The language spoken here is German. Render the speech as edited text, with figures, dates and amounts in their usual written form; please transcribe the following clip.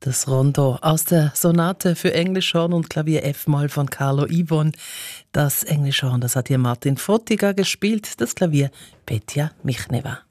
Das Rondo aus der Sonate für Englischhorn und Klavier F-Moll von Carlo Ivon. Das Englischhorn, das hat hier Martin Fotiga gespielt, das Klavier Petja Michneva.